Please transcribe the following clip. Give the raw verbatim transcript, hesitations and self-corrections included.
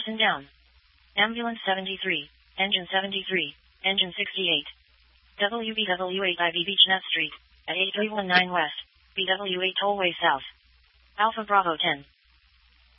Written down. Ambulance seventy-three, engine seventy-three, engine sixty-eight. W B W eight I B Beechnut Street, at eight three one nine West, B W eight Tollway South. Alpha Bravo ten.